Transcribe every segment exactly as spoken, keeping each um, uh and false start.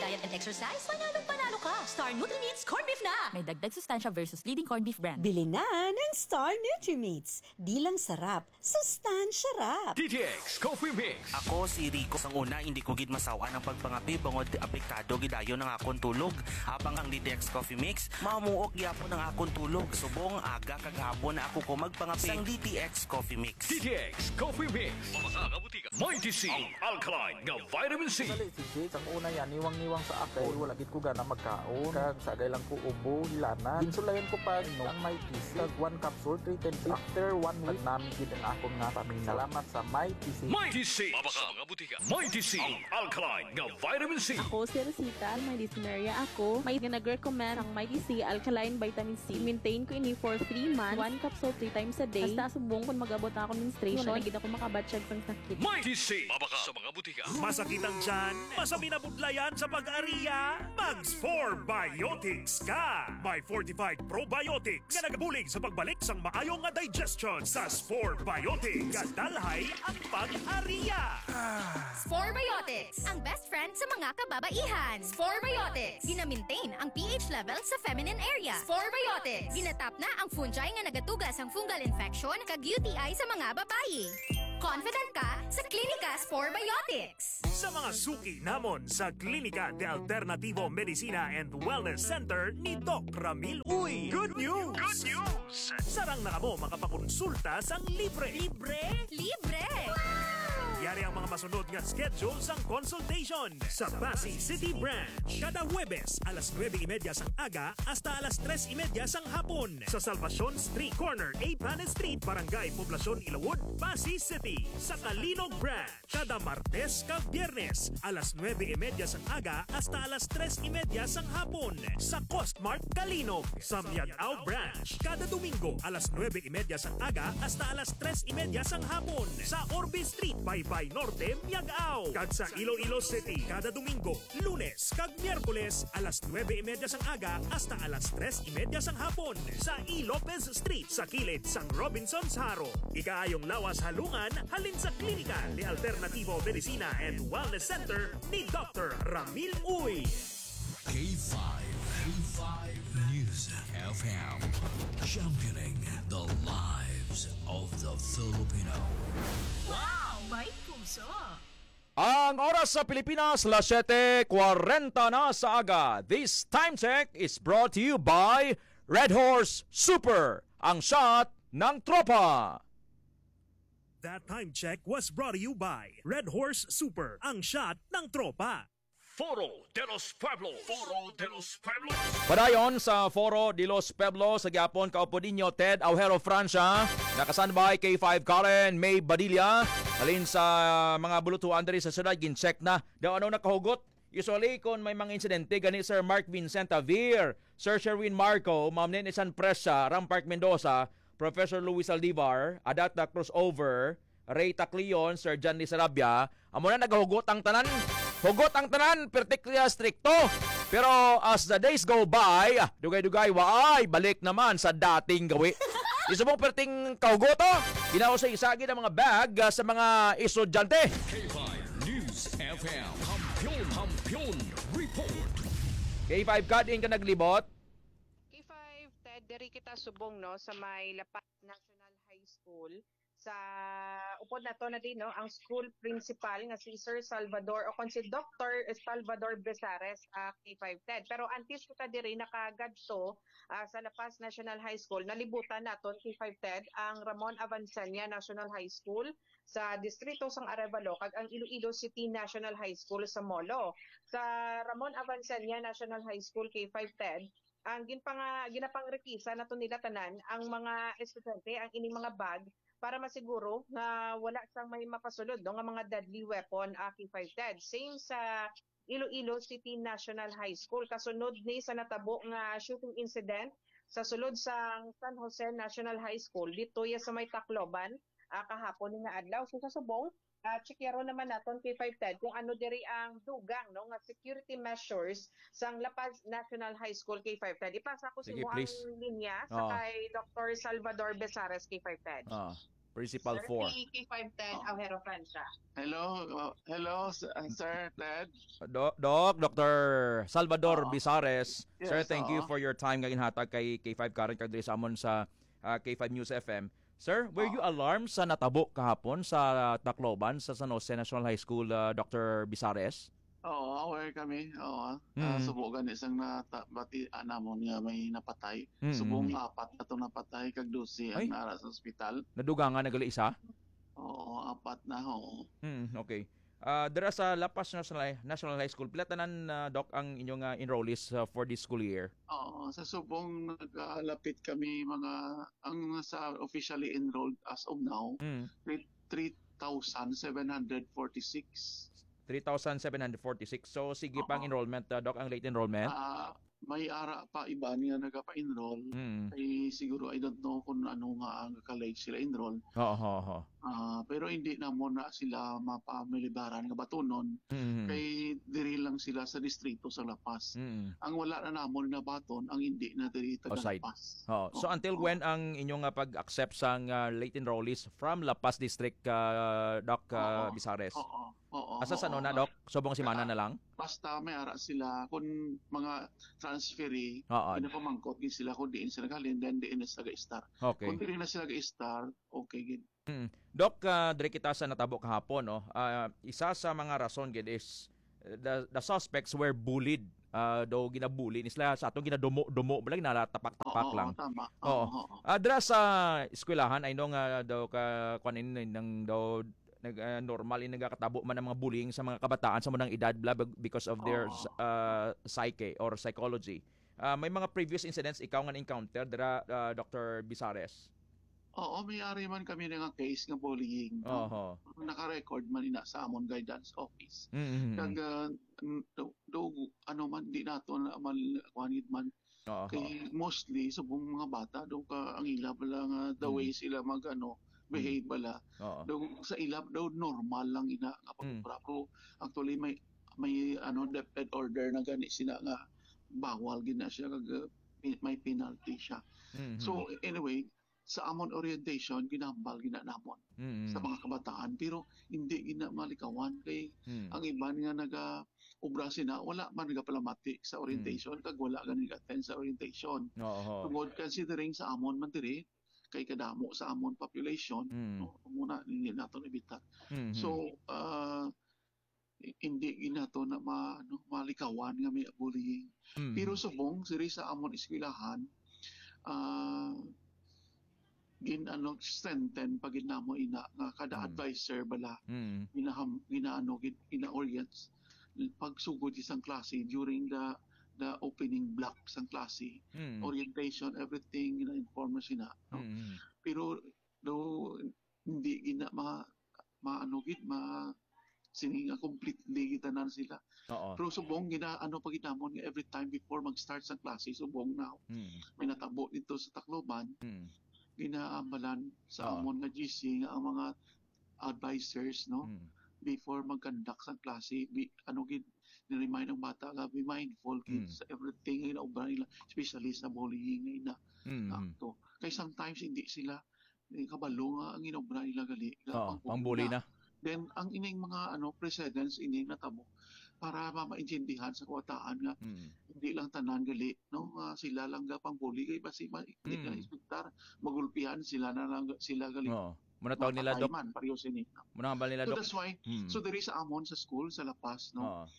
diet and exercise, panalo panalo ka. Star Nutri-Meats Corn Beef na! May dagdag sustansya versus leading corned beef brand. Bili na ng Star Nutri-Meats. Di lang sarap, sustansya rap. D T X Coffee Mix. Ako si Rico. Sang una, hindi ko gid masawa ng pagpangapi bangod apektado gidayon ng akong tulog. Habang ang D T X Coffee Mix, mamuok gyapon ng akong tulog. Subong aga kag hapon na ako ko magpangapi sang D T X Coffee Mix. D T X Coffee Mix. Mga butika. Mighty C. Ang alkaline nga vitamin C. Dali si Jake, ang una yan, niwang-niwang sa akay, wala gid ko gana magkaon. Kag sagay lang ko ubo, hilana. Ginsulayan ko pa no, ang Mighty C. Kag one capsule, three ten six. After one week, namin gid ang akong nga pamilya. Salamat sa Mighty C. Mighty C. Mabaka mga butika. Mighty C. Ang alkaline nga vitamin C. Ako si Rosita, may dysuria ako. May nag-recommend ang Mighty C Alkaline Vitamin C. Maintain ko ini for three months. One capsule three times a day. Basta subong kung mag-abot na ako menstruation, wala gid ako makabatsyag sang sakit. Mighty C. Mabaka sa mga butika. Masakit ang tiyan, masami na budlayan sa pag-ariya, Mags four Biotics ka! May fortified probiotics nga nagabulig sa pagbalik sang maayong nga digestion sa four Biotics. Kadalhay ang pag-ariya! Spore Biotics, ang best friend sa mga kababaihan. Spore Biotics, gina-maintain ang pH level sa feminine area. Spore Biotics, ginatap na ang fungi nga nagatugas ang fungal infection kag U T I sa mga babayi. Confident ka sa Klinika Spore Biotics. Sa mga suki namon sa Klinika de Alternativo Medicina and Wellness Center ni Doc Ramil Uy. Good news! Good news! Sarang na kamo makapakonsulta sang libre. Libre? Libre! Yari ang mga masunod nga schedule sang consultation sa Pasig City Branch. Kada Huwebes, alas nueve y media sang aga hasta alas tres y media sang hapon. Sa Salvacion Street Corner, A. Panes Street, Barangay Poblacion, Ilawod, Pasig City. Sa Kalinog Branch, kada Martes kag Biyernes, alas nueve y media sang aga hasta alas tres y media sang hapon. Sa Costmart Kalinog. Sa Miagao Branch, kada Domingo, alas nueve y media sang aga hasta alas tres y media sang hapon. Sa Orbe Street, Baybay Norte, Miagao. Kag sa Iloilo City, kada Domingo, Lunes kag Miyerkules, alas nueve y media sang aga hasta alas tres y media sang hapon. Sa E. Lopez Street, sa kilid sang Robinson's Haro. Ikaayong lawas halungan, halin sa Klinika de Alternativo Medicina and Wellness Center ni Doctor Ramil Uy. K five. K five News F M. Championing the lives of the Filipino. Wow! May puso! Ang oras sa Pilipinas, alas siyete kwarenta na sa aga. This time check is brought to you by Red Horse Super, ang shot ng tropa. That time check was brought to you by Red Horse Super, ang shot ng tropa. Foro de los Pueblos. Foro de los Pueblos. Padayon sa Foro de los Pueblos sa Gyapon, kaupo ninyo Ted Aujero Francia, nakasanbay K five Karen May Badilla, alin sa mga bulutuan diri sa syudad gin-check na daw ano nakahugot. Usually kung may mga insidente gani Sir Mark Vincent Avir, Sir Sherwin Marco, Ma'am Nenisan Presa, Ram Park Mendoza, Professor Luis Aldivar, Adat na Crossover, Ray Tacleon, Sir John Lizarabia, amo na nagahugot ang tanan. Hugot ang tanan, particularly stricto. Pero as the days go by, ah, dugay-dugay, waay, balik naman sa dating gawi. Isa mong perting kaugoto, ginawa sa isagi ng mga bag uh, sa mga estudyante. K five News F M. Kampiyon, kampiyon, report. K five ka din ka naglibot. K five, Ted, diri kita subong no, sa may Lapat National High School. Sa upod na to na din no, ang school principal nga si Sir Salvador o kon si Doctor Salvador Besares uh, K five Ted. Pero antes kita diri nakagadto uh, sa Lapas National High School, nalibutan naton K five Ted ang Ramon Avancenia National High School sa distrito sang Arevalo kag ang Iloilo City National High School sa Molo. Sa Ramon Avancenia National High School K five Ted, ang ginpang ginapangrekisa nato nila tanan ang mga estudyante ang ining mga bag para masiguro na wala sang may mapasulod no, nga mga deadly weapon uh, K five Ted. Same sa Iloilo City National High School. Kasunod ni sa natabo nga shooting incident sa sulod sa San Jose National High School dito ya sa may Tacloban uh, kahapon nga adlaw. So sa subong, uh, checkero naman naton K five Ted kung ano diri ang dugang no nga security measures sang La Paz National High School K five Ted. Ipasa ko sa mo ang linya sa oh. kay Doctor Salvador Besares K five Ted. Oh. Principal Sir four. K five Ted Aujero Francia. Hello, uh, hello, s- uh, Sir Ted. Doc, Doc, Doctor Salvador Oo. Bizares. Sir, Yes, thank you oo. for your time nga ginhatag kay K five Karen kag diri sa amon sa ah, K five News F M. Sir, were you alarmed sa natabo kahapon sa Tacloban sa San Jose National High School, uh, Doctor Bizares? Oo, aware kami. Oo. Mm. Uh, subukan isang nabati anamon nga may napatay. Mm. Subong apat na to napatay kag dosi Ay. ang nara sa ospital. Nadugangan nagali isa? Oo, apat na ho. Hmm, okay. Uh, dira sa Lapas National, National High School, pila tanan uh, Doc ang inyong uh, enrollees uh, for this school year? Oo, sa subong nagkalapit kami mga ang sa officially enrolled as of now, Mm. three thousand seven hundred forty-six. three thousand seven hundred forty-six. So sige pang enrollment, uh, Doc, ang late enrollment? Ah, may ara pa iba niya nagapa-enroll. Mm. Ay siguro I don't know kung ano nga ang kalay sila enroll. Oo, oo, oo. Ah, pero hindi na mo na sila mapamilibaran nga batunon. Mm. Kay diri lang sila sa distrito sa Lapas. Mm. Ang wala na namon na baton ang hindi na diri taga Outside. Lapas. Oh, so until when ang inyong uh, pag-accept sa uh, late enrollees from La Paz District, uh, Doc uh, Oo. Bizares? Oo. Oo. Asa sa oo, na, oo. Doc? Subong simana na lang? Basta may ara sila kung mga transferee, Oo. pinapamangkot gid sila kung diin sila galing, then diin na sila ga-star. Okay. Kung diin na sila ga-star, okay gid. Mm. Doc, uh, dire kita sa natabo kahapon, no? Uh, isa sa mga rason gid is uh, the, the suspects were bullied. Uh, daw ginabuli ni sila sa atong ginadumo-dumo lang nalatapak-tapak Oo, lang. tama. Oo. Oo, oo. Ah, dira sa eskwelahan I know nga daw ka kunin nang daw nag uh, normal in nagakatabo man ang mga bullying sa mga kabataan sa munang edad blah, because of their uh, psyche or psychology. Uh, may mga previous incidents ikaw nga encounter dira uh, Doctor Bizares? Oo, may ari man kami nga case nga bullying. no? Oho. Naka-record man ina sa amon guidance office. Mm-hmm. Kag uh, do, do, ano man di nato na man kuanid man. Oho. Kay mostly subong mga bata do ka ang ila bala nga the way sila mag ano behave bala. Oo. Do sa ilap daw normal lang ina nga pagpra pero actually may may ano DepEd order na gani sila nga bawal gid na siya kag uh, may penalty siya. Mhm. So anyway, sa amon orientation ginambal gina namon Mhm. sa mga kabataan pero hindi gina malikawan kay Mhm. ang iban nga naga obra sina wala man nagapalamatik sa orientation kag wala gani attend sa orientation. Oo. Tungod considering sa amon man diri kay kadamo sa amon population Mm. no muna hindi nato ibitat. Mhm. So uh, hindi ginato na ma, ano, malikawan nga may bullying. Mhm. Pero subong siri sa amon eskwelahan ah gin ano strengthen pag ginamo ina nga kada advisor bala Mhm. ginaham ginaano gin ina-orient pagsugod isang klase during the the opening block sang klase Mm. orientation everything gina-inform na sina no? Mhm. Pero do hindi gina ma maano gid ma sininga completely gitanan sila. Oo. Pero subong gina ano pag ginamon nga every time before mag-start sa klase subong now Mm. may natabo dito sa Tacloban Mm. ginaambalan sa Oo. amon nga G C nga ang mga advisors no Mm. before mag-conduct sa klase bi, ano gid ni-remind ang bata nga be mindful gid Mm. sa everything nga inaubra nila especially sa bullying nga ina Mhm. akto kay sometimes hindi sila eh, kabalo nga ang inaubra nila gali Oo, pangbuli na. then ang ining mga ano precedents ining natabo para mamaintindihan sa kabataan nga Mm. hindi lang tanan gali no nga sila lang gapang bully kay basi ma hindi Mm. ka inspektar magulpihan sila na lang sila gali Oo. Muna tawag nila Doc. man pareho sini Muna hambal nila so Doc. that's why Mm. so diri sa amon sa school sa Lapas no Oo.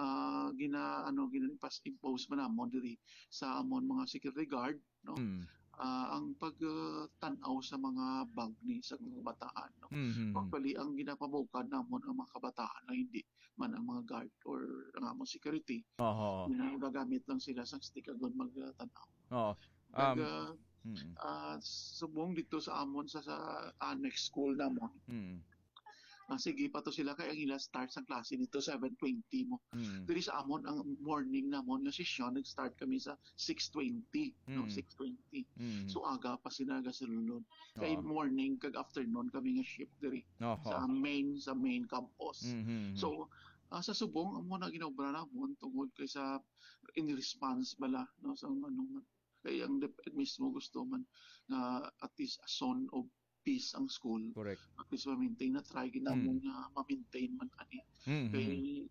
ah gina ano gina pas impose man amon diri sa amon mga security guard no Mm. Ah, ang pagtanaw sa mga bag ni sa mga kabataan no Mhm. actually ang ginapabukad namon ang mga kabataan na hindi man ang mga guard or ang among security Oo. ginagamit lang sila sa stick agon magtanaw Oo. Kag, Um, ah, mm. ah, subong dito sa amon sa sa annex school namon Mm. ah, sige pa to sila kay ang ila start sa klase nito seven twenty mo Mm. diri sa amon ang morning namon nga session nag-start kami sa six twenty no Mm. six twenty Mm. so aga pa sinaga sa lulod kay Oo. morning kag afternoon kami nga shift diri Oho. sa main sa main campus Mhm. so ah, sa subong amo na ginobra namon tungod kay sa in response bala no sa ano man kay ang DepEd mismo gusto man nga at least a zone of peace ang school. Correct. At least ma-maintain na try ginamon nga ma-maintain man ani. Mm. Kay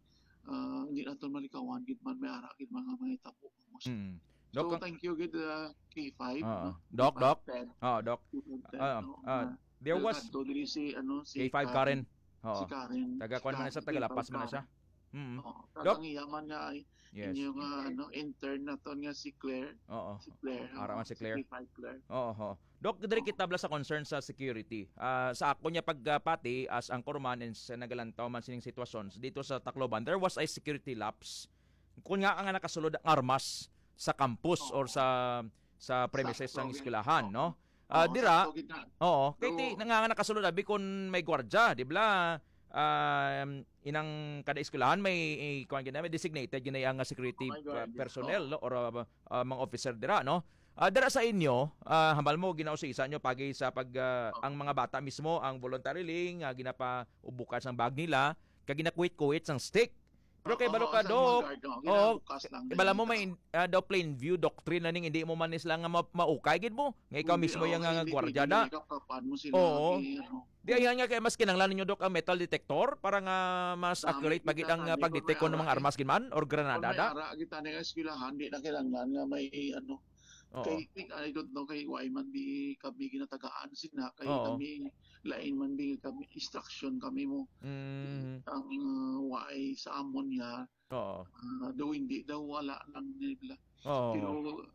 uh, hindi na ito malikawan gid man may ara gid mga mga tabo. Mm. So Doc, thank you gid uh, K five. Oo. no? Doc, K five, Doc. Ted. Oh, Doc. Ted, Ah, no? ah, Na- there was Delgado diri si ano si K five Karen. Si Oo. Karen. Taga si kuan man na Karen, siya, taga Lapas K five man na siya. Karen. Mm. Oo. Doc. Tagang iyaman nga ay Yes. inyo nga ano intern na to nga si Claire. Oo. Si Claire. Ara man si Claire. K five Claire. Oo. ho. Doc, diri kita bala sa concern sa security. Ah, sa ako niya pagpati as ang korman and sa nagalantaw man sining sitwasyon dito sa Tacloban, there was a security lapse. Kung nga nga nakasulod ang armas sa campus or sa sa premises ng eskwelahan, no? Ah, Oo, dira. sakto gid na. Oo, kay So- ti nga nga nakasulod abi kun may gwardiya, di ba? Um, inang kada eskwelahan may eh, kuan gid na, may designated gid na ang security Oh my God, uh, yes. personnel no? or uh, uh, mga officer dira, no? Ah, dira sa inyo, ah, hambal mo ginausa nyo pagi sa pag ah, ang mga bata mismo ang voluntarily nga ginapa ubukas ang bag nila kag ginakuit-kuit sang stick. Pero kay balo ka, Oo, sa Doc, mga guard, no? oo, Ginabukas lang din. ibala mo may uh, daw plain view doctrine na ning hindi mo man sila nga ma- maukay gid mo. Nga ikaw Hindi, mismo oo, yung nga hindi gwardiya pwede da. ikapapan mo sila. Oo. i- ano. Di ayan nga kay mas kinanglan ninyo Doc ang metal detector para nga mas Dami accurate pagit kita ang kami, uh, pagdetect kung ng may mga ara, armas gid man or Kung granada may da. ara kita nga eskwelahan, di na kailangan nga may ano. Oo. Kay I don't know kay why man bi kami ginatagaan sina kay Oo. kami lain man bi kami instruction kami mo Mm. ang uh, why sa amon niya Oo. uh, daw hindi daw wala lang nila. Oo. Pero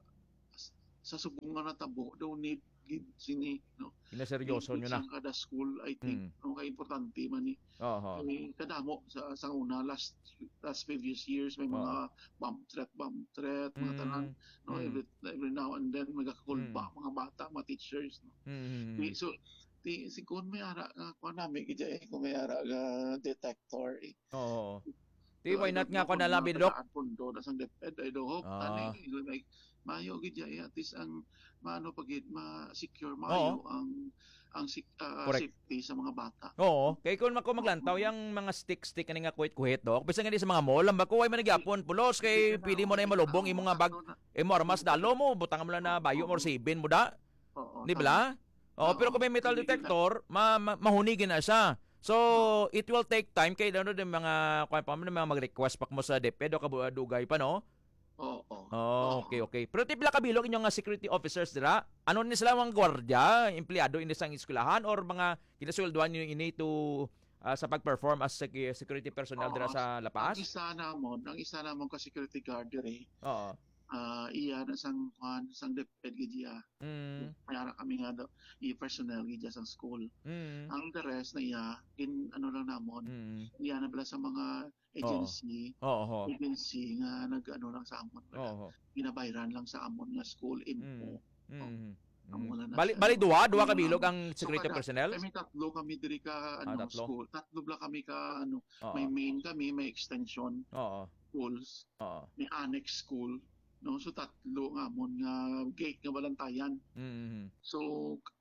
s- sa subungan na tabo daw need gid sini no. Inaseryoso nyo na. Sa kada school I think Mm. no kay importante man ni. Oo. Kay kadamo sa sa una last last previous years may mga bomb threat bomb threat mga Mm. tanan no Mm. every, every now and then magakulba mga bata mga teachers no. Mm. Di- so ti si kun may ara nga kuan nami gid eh kung may ara nga detector eh. Oo. Di why not nga ko na labi Doc? Pundo na sang DepEd I do hope Ah. ani like mayo gid ya at least ang maano pagid ma-secure mayo ang ang sik- ah, Correct. safety sa mga bata. Oo, kay kun mako maglantaw yang mga stick-stick ani nga kuhit-kuhit Doc. Bisan nga di sa mga mall, ang bako way man nagyapon pulos kay pili mo na yung malubong imong nga bag, imo armas dalo mo, butang mo lang na bayo mo or sibin mo da. Oo. Di ba? Oo, pero kung may metal detector, ma, ma mahunigin na siya. So, it will take time kay ano din mga kuan pa mo mga mag-request pa mo sa DepEd o kabudugay pa no. Oo. oo. Oh, okay, okay. Pero tipila kabilog inyong nga security officers dira. Ano ni sila mga gwardiya, empleyado ini sang eskwelahan or mga kinasweldoan niyo ini to ah, sa pag-perform as sec- security personnel dira Oo. sa Ang Lapas? isa namon, ang isa namon ka security guard dire. Oo. Ah, iya na sang kuan sang DepEd gid iya. Mm. Mayara kami nga do i personnel gid iya sang school. Mm. Ang the rest na iya in ano lang namon. Mm. Iya na bala sa mga agency. Oo. Oo. Agency nga nag-ano lang sa amon. Oo. Ginabayran lang sa amon nga school info. Mm. Amo wala na Bali siya. bali duwa, duwa Oo, kabilog amo. ang security kada- personnel? Kami tatlo kami diri ka Ah, ano tatlo. school. Tatlo bla kami ka ano, Oo. may main kami, may extension Oo. schools, Oo. may annex school. No, so tatlo nga amon nga gate nga balantayan. Mm. So k-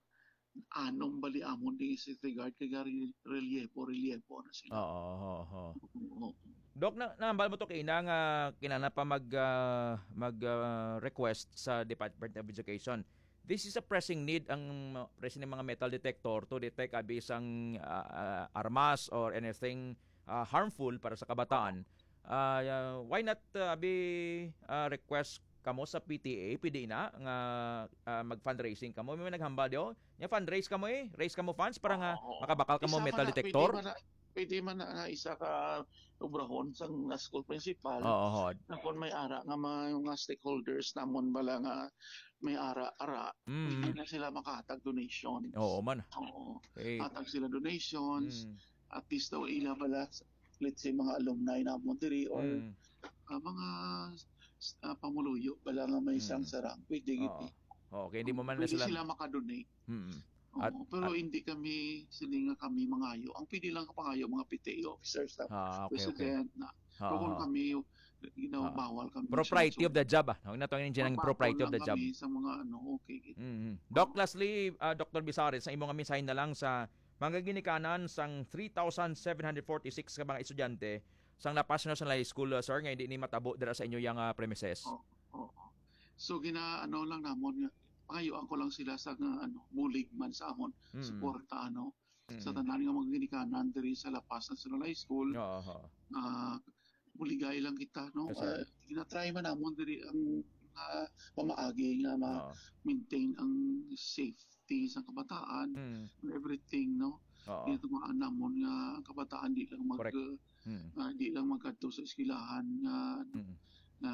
anong bali amon di sa regard kay gari relievo relievo na sila. Oo. Oo. Oo. Dok, na nambal mo to kay ina nga kinana pa mag ah, mag ah, request sa Department of Education. This is a pressing need ang uh, pressing ng mga metal detector to detect abi isang ah, ah, armas or anything ah, harmful para sa kabataan. Ah, ah, why not ah, abi ah, request kamo sa P T A, pwede na nga ah, mag-fundraising kamo. May naghambal dio. Nya fundraise kamo eh, raise kamo funds para nga makabakal kamo Isa metal man na- detector. Pwede man na, pwede man na nga isa ka obrahon sa nga school principal. Oo, hod. Na kung may ara nga mga, mga stakeholders namon bala nga may ara-ara, Mm. pwede na sila makahatag donation. Oo man. Oo. Eh, Hatag sila donations. mm. At least daw ila bala, let's say mga alumni namon diri or Mm. ah, mga ah, pamuluyo bala nga may isang Mm. sarang. Pwede gid. Oo. Okay, hindi mo man na Pwede sila. sila makadonate. Mm. Oo, At- pero at- hindi kami sila nga kami mangayo. Ang pwede lang kapangayo mga P T A officers na Ah, okay, okay. president na. Ah, Pero kung ah. kami you know, bawal kami. Propriety So, of the job ah. Huwag na tawagin dyan ang magpapon propriety of lang the job. kami sa mga ano, okay. Mm-hmm. Doc, lastly, uh, Doctor Bisares, sa imong mensahe na lang sa mga ginikanan sang three thousand seven hundred forty-six ka mga estudyante sang Lapas National High School, uh, sir, nga hindi ni matabo dira sa inyo yang uh, premises. Oo. oo. So gina ano lang namon nga pangayuan ko lang sila sa nga, ano, bulig man sa amon, Mm. suporta, ano, Mm. sa tanan nga mga ginikanan diri sa Lapas National High School. Oo. Ah, buligay lang kita, no? Yes, sir. Uh, ginatry man namon diri ang uh, pamaagi nga Oo. ma-maintain ang safety sa kabataan Mm. and everything, no? Oo. Dito nga namon nga ang kabataan di lang mag Correct. uh, Mm. ah, di lang magkadto sa eskwelahan nga Mm. na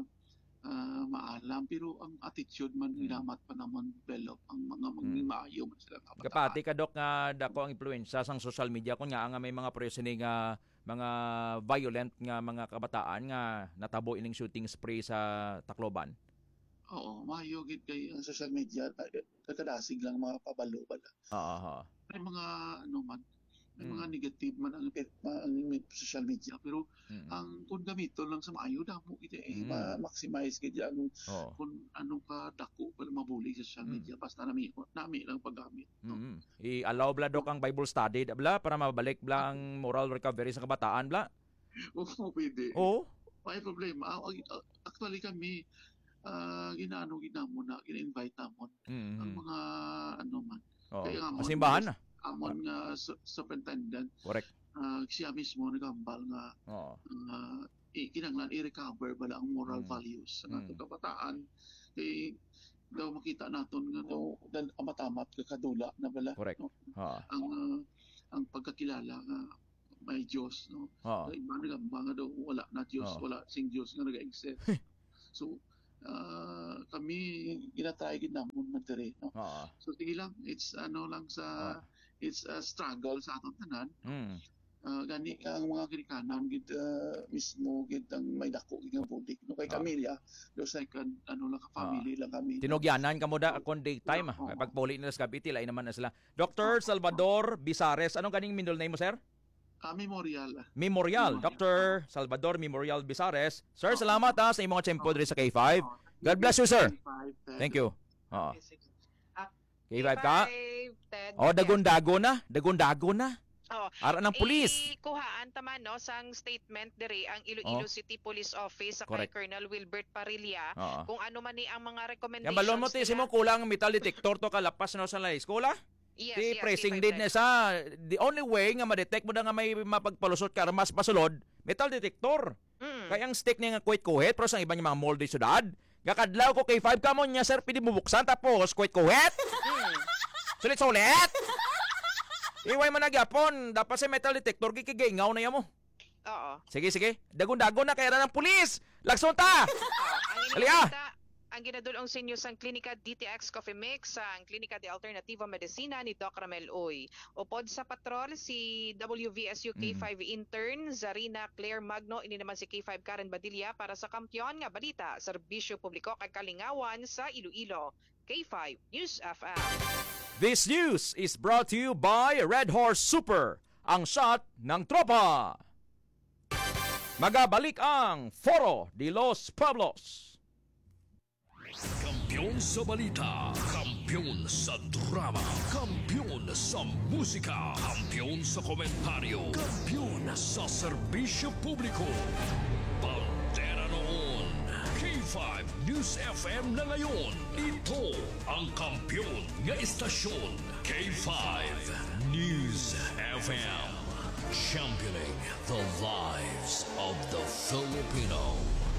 ah, maalam, pero ang attitude man dapat pa naman develop ang mga maging maayo man sila kabataan. Kapati ka dok nga dako ang impluwensya sang social media kun nga nga may mga presene nga mga violent nga mga kabataan nga natabo ining shooting spree sa Tacloban. Oo, maayo gid kay ang social media kakadasig lang mga pabalo bala. Oo. May mga ano man, may Mm. mga negative man ang, ang, ang social media, pero Mm. ang kung gamiton lang sa maayo damo gid eh Mm. ma-maximize gid ang Oo. kung ano ka dako pa mabuli sa social media basta nami nami lang paggamit. Mm. I-allow bla dok ang Bible study bla para mabalik bla ang moral recovery sa kabataan bla. Oo, pwede. Oo. May problema. Ah, Actually kami uh, ginaano ginamo na gina-invite namon Mm. ang mga ano man. Oo. Kaya nga, Masimbahan na. Amon nga su- superintendent. Correct. Uh, siya mismo nagambal nga Oo. uh, i- kinanglan i-recover bala ang moral Mm. values sa Mm. atong kabataan. Kay daw makita naton nga daw dal amatamat kakadula na bala. Correct. No? Oo. Ang uh, ang pagkakilala nga may Diyos, no? Oo. Iba nagamba nga daw wala na Diyos, Oo. wala sing Diyos nga nag-exist. So uh, kami ginatry gid namon man diri, no? Oo. So sige lang, it's ano lang sa it's a struggle sa atong tanan. Mm. Uh, gani ka ang mga kinikanan gid uh, mismo gid ang may dako gid nga budik, no? Kay Ah. Camilla, just like an, ano lang ka family lang kami. Tinugyanan ka mo da akong daytime. Ah. Pag puli nila sa Cavite, lain naman na sila. doctor Salvador Bisares. Anong kaning middle name mo, sir? Ah, memorial. Memorial. doctor Salvador Memorial Bisares. Sir, salamat ha sa imong tempo diri sa K five. God bless you, sir. Thank you. Oo. K five ka? Ted. Oh, dagon-dago na. Dagon-dago na. Oh, Ara ng pulis. Ikuhaan tama no sang statement diri ang Iloilo Oh. City Police Office sa kay Correct. Colonel Wilbert Parilla Oo. kung ano man ni ang mga recommendations. Yan balon mo ti mo kulang metal detector to kalapas no sa eskola. Yes, Ti yes, pressing K five din na sa the only way nga ma-detect mo na nga may mapagpalusot ka mas pasulod, metal detector. Mm. Kaya ang stick niya nga kuwit-kuwit pero sa iba niya mga molde syudad. Gakadlaw ko kay five ka mo niya sir pidi mo buksan tapos kuwit-kuwit. Mm. Sulit-sulit. Iway mo na gyapon, dapat sa metal detector gikigingaw na yamo. Oo. Sige sige, dagon-dagon na kaya na ng pulis. Lagson ta. Ang Ali, ah. inikita, ang ginadulong sa inyo sang Klinika D T X Coffee Mix sa Klinika de Alternativa Medicina ni Doc Ramel Uy. Upod sa patrol si W V S U K five intern Zarina Claire Magno, ini naman si K five Karen Badilla para sa Kampiyon nga balita, serbisyo publiko kay Kalingawan sa Iloilo. K five News F M. This news is brought to you by Red Horse Super, ang shot ng tropa. Magabalik ang Foro de los Pueblos. Kampiyon sa balita, kampiyon sa drama, kampiyon sa musika, kampiyon sa komentaryo, kampiyon sa serbisyo publiko. Bandera noon, K five News F M na ngayon. Ito ang kampiyon nga istasyon, K five News F M. Championing the lives of the Filipino.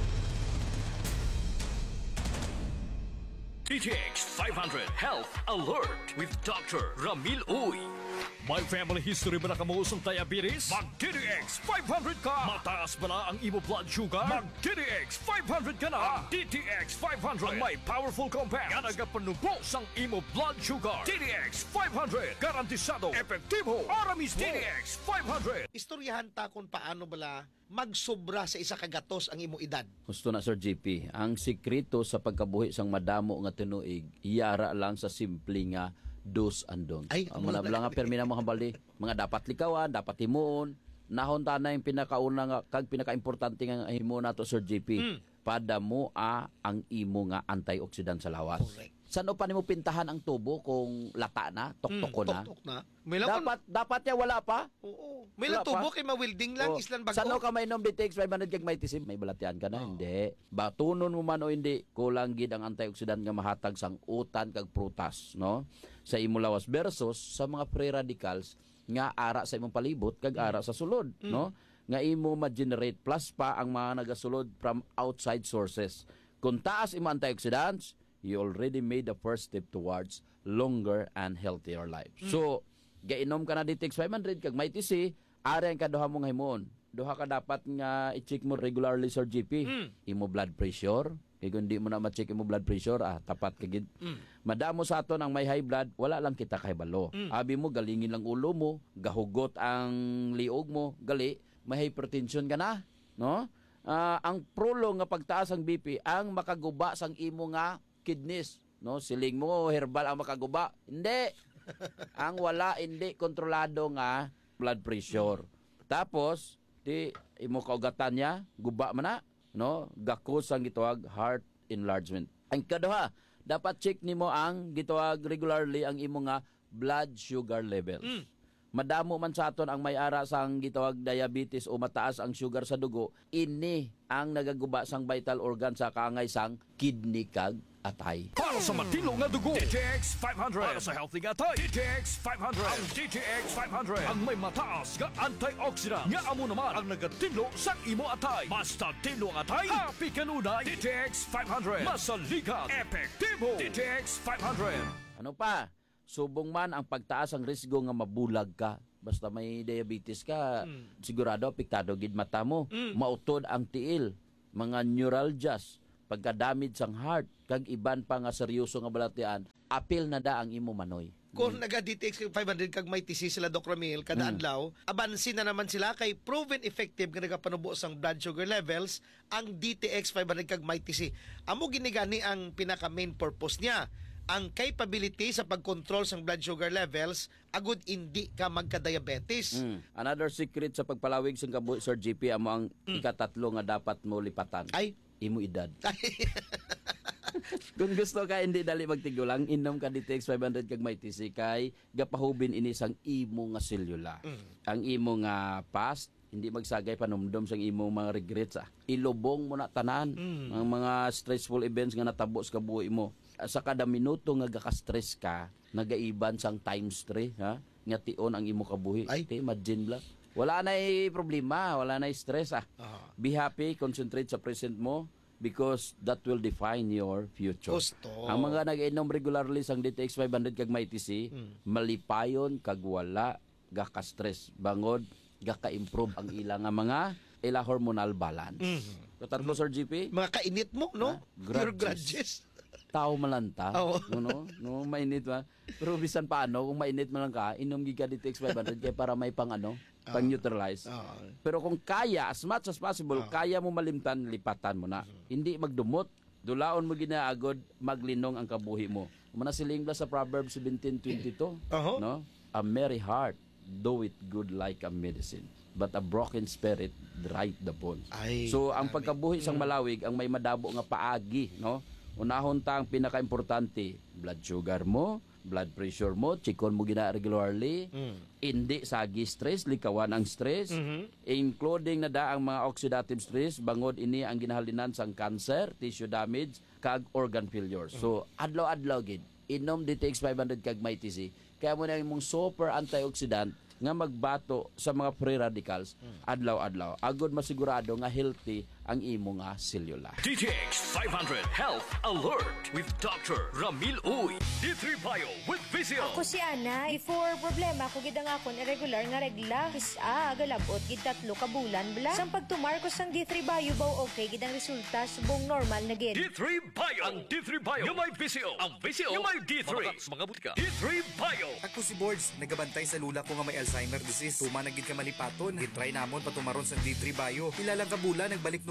D T X five hundred Health Alert with Doctor Ramil Uy. May family history ba na kamusong diabetes? Mag-D T X five hundred ka! Mataas ba na ang imo blood sugar? Mag-D T X five hundred ka na! Ang D T X five hundred Ang may powerful compounds nga nagapanubo sang imo blood sugar. D T X five hundred Garantisado, Epektibo! Aramis D T X five hundred Istoryahan ta kung paano bala magsobra sa isa kagatos ang imo edad. Gusto na Sir J P, ang sikreto sa pagkabuhi sang madamo nga tinuig, iyara lang sa simple nga dos and don'ts. Ay, ang mga nga permi na mo hambali, mga dapat likawan, dapat himuon, nahon ta na yung pinakauna nga kag pinakaimportante nga himo nato Sir J P. Mm. Pada mo a ang imo nga antioxidant sa lawas. Correct. Saan pa nimo pintahan ang tubo kung lata na, tuktok ko na? Tuktok na. May lang Dapat dapat ya wala pa. Oo. May Wala lang tubo pa? kay ma-welding lang Oh, islan bago. Sano ka may nom D T X five hundred kag may tisim, may balatian ka na hindi. Batunon mo man o hindi, kulang gid ang antioxidant nga mahatag sang utan kag prutas, no? Sa imo lawas versus sa mga free radicals nga ara sa imong palibot kag ara sa sulod, Mm. no? Nga imo ma-generate plus pa ang mga nagasulod from outside sources. Kung taas imo antioxidants, you already made the first step towards longer and healthier life. Mm. So, gainom ka na D T X five hundred kag may T C, ari ang kaduha mong himon. Duha ka dapat nga i-check mo regularly sa G P. Mm. Imo blood pressure. Kaya kung di mo na ma-check imo blood pressure, ah, tapat kagid. Mm. Madamo sa aton ang may high blood, wala lang kita kahibalo. Mm. Abi mo, galingin lang ulo mo, gahugot ang liog mo, gali, may hypertension ka na. No? Ah, ang prolong nga pagtaas ang B P, ang makaguba sang imo nga kidneys. No? Siling mo, herbal ang makaguba. Hindi. Ang wala, hindi kontrolado nga blood pressure. Tapos, di imo kaugatan niya, guba man na, no? Gakos ang gitawag heart enlargement. Ang kaduha, dapat check nimo ang gitawag regularly ang imo nga blood sugar levels. Mm. Madamo man sa aton ang may ara sang gitawag diabetes o mataas ang sugar sa dugo, ini ang nagaguba sang vital organ sa kaangay sang kidney kag atay. Para sa matino nga dugo, D T X five hundred. Para sa healthy nga tay, D T X five hundred. Ang D T X five hundred ang may mataas nga antioxidant nga amo naman ang nagatilo sa imo atay. Basta tilo ang atay, happy kanunay. D T X five hundred. Masaligan, epektibo. D T X five hundred. Ano pa? Subong man ang pagtaas ang risgo nga mabulag ka. Basta may diabetes ka, Mm. sigurado apektado gid mata mo. Mm. Mautod ang tiil, mga neuralgias, pagka-damage sang heart, kag iban pa nga seryoso nga balatian, apil na da ang imo manoy. Kung naga-D T X five hundred kag may T C sila Doc Ramil kada Mm. adlaw, abansin na naman sila kay proven effective nga nagapanubo sang blood sugar levels ang D T X five hundred kag may T C. Amo ginigani ang pinaka main purpose niya. Ang capability sa pagkontrol sang blood sugar levels agud hindi ka magka-diabetes. Mm. Another secret sa pagpalawig sa kabuhi Sir G P amo ang ikatatlo nga dapat mo lipatan. Ay, imo edad. Kung gusto ka hindi dali magtigulang, inom ka D T X five hundred kag may T C kay gapahubin ini sang imo nga selula. Mm. Ang imo nga past hindi magsagay panumdom sang imo mga regrets ah. Ilubong mo na tanan Mm. ang mga stressful events nga natabo sa kabuhi mo. Sa kada minuto nga gaka-stress ka, nagaiban sang times three, ha? Nga tion ang imo kabuhi. Ay, imagine lang. Wala na problema, wala na stress ah. Uh-huh. Be happy, concentrate sa present mo because that will define your future. Gusto. Ang mga nag-inom regularly sang D T X five hundred kag may T C, Mm. malipayon kag wala gaka-stress, bangod gaka-improve ang ilang nga mga ila hormonal balance. Mhm. Katatlo Sir G P? Mga kainit mo, no? Your grudges. Tao malanta, Oo. no, no, mainit ba? Pero bisan paano kung mainit man lang ka, inom giga D T X five hundred kay para may pang ano, pang neutralize. Pero kung kaya as much as possible, kaya mo malimtan, lipatan mo na. Hindi magdumot, dulaon mo ginaagod, maglinong ang kabuhi mo. Umana siling bla sa Proverbs seventeen twenty-two, no? A merry heart do it good like a medicine, but a broken spirit dry the bones. Ay, so ang pagkabuhi sang malawig ang may madabo nga paagi, no? Unahon ta ang pinaka-importante, blood sugar mo, blood pressure mo, chikon mo gina regularly, Mm. hindi sagi stress, likawan ang stress, Mhm. including na da ang mga oxidative stress, bangod ini ang ginahalinan sang cancer, tissue damage, kag organ failure. So, adlaw-adlaw gid, inom D T X five hundred kag may T C, kaya mo na imong super antioxidant nga magbato sa mga free radicals adlaw-adlaw. Agod masigurado nga healthy ang imo nga selula. D T X five hundred Health Alert with Doctor Ramil Uy. D three Bio with Vizio. Ako si Ana, before problema ko gid ang akon irregular nga regla. Kis a galabot gid tatlo ka bulan bla. Sang pagtumar ko sang D three Bio baw okay gid ang resulta subong normal na gid. D three Bio. Ang D three Bio. Yung may Vizio. Ang Vizio. Yung may D three. Mga butika. D three Bio. Ako si Boards, nagabantay sa lula ko nga may Alzheimer disease. Tuma na gid ka malipaton. Gitry namon patumaron sa D three Bio. Ilang ka bulan nagbalik normal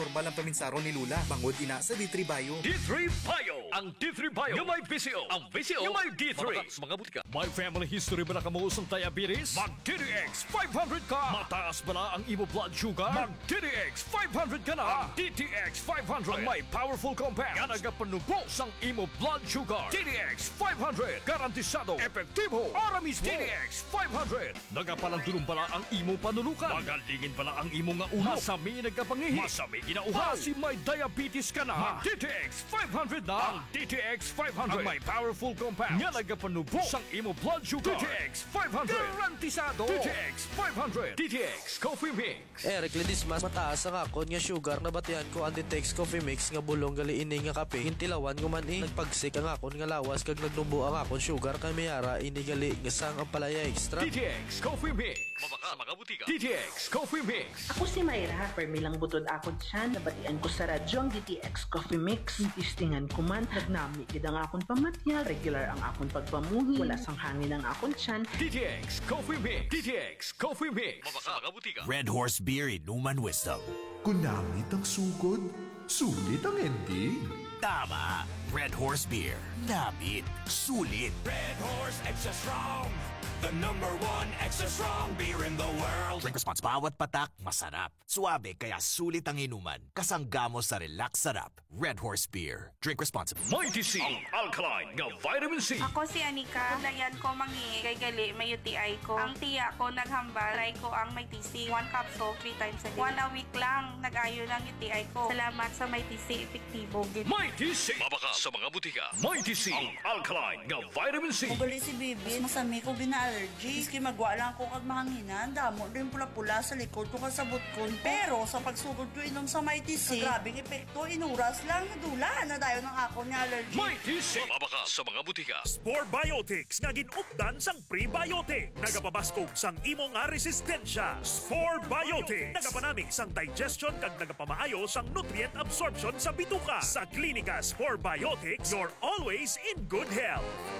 normal ang paminsaron ni Lula. Bangod ina sa D three Bio. D three Bio. Ang D three Bio yung may B C O. Ang B C O yung may D three. Mga, mga butika. May family history ba na kamuos ng diabetes? Mag D D X five hundred ka. Mataas ba na ang imo blood sugar? Mag D D X five hundred ka na. Ang D T X five hundred. Ang may powerful compound. Nga nagapanubos ang imo blood sugar. D D X five hundred. Garantisado. Epektibo. Ara mismo. D D X five hundred. Nagapalandulong pala ang imo panulukan. Magalingin pala ang imo nga ulo. Masami nagkapangihi. Masami ginauhaw. Kasi may diabetes ka na. Mag D T X five hundred na. Ang D T X five hundred. Ang may powerful compound. Nga nagapanubos ang imo blood sugar. D T X five hundred. Garantisado. D T X five hundred. D T X Coffee Mix. Eric Ledismas, mataas ang akon nga sugar na batian ko ang D T X Coffee Mix nga bulong gali ini nga kape. Hintilawan ko man eh. Nagpagsik ang akon nga lawas kag nagnubo ang akon sugar kay mayara ini gali nga sang ang palaya extra. D T X Coffee Mix. Mabaka mga butika. D T X Coffee Mix. Ako si Mayra, permi lang butod ako dyan. Nabatian ko sa radyo ang D T X Coffee Mix. Tistingan ko man, nagnami kid ang akon pamatyal. Regular ang akon pagpamuhi. Wala sang hangin ang akon tiyan. D T X Coffee Mix. D T X Coffee Mix. Mabaka mga butika. Red Horse Beer Inuman Wisdom. Kunamit ang sugod, sulit ang ending. Tama. Red Horse Beer. Namit. Sulit. Red Horse Extra Strong. The number one extra strong beer in the world. Drink responsible. Bawat patak, masarap. Suabe, kaya sulit ang inuman. Kasanggamo sa relax sarap. Red Horse Beer. Drink responsibly. Mighty C. Ang alkaline nga vitamin C. Ako si Anika. Dayan ko mangi kay gali may U T I ko. Ang tiya ko naghambal. Try ko ang Mighty C. One capsule, three times a day. One a week lang. Nag-ayo ng U T I ko. Salamat sa Mighty C. Epektibo. Mighty C. Mabaka sa mga butika. Mighty C. Ang alkaline nga vitamin C. Mugali si Bibi. Masami ko gina-allergy. Iski magwa lang ko kag mahanginan. Damo rin pula-pula sa likod ko kasabot ko. Pero sa pagsugod ko inom sa Mighty C, grabing epekto. Inuras lang nadula na dayo ng ako ni allergy. Mighty C. Mabaka sa mga butika. Spore Biotics nga ginupdan sang prebiotic. Nagapabaskog sang imo nga resistensya. Spore Biotics. Nagapanamig sang digestion kag nagapamaayo sang nutrient absorption sa bituka. Sa klinika Spore Biotics, you're always in good health.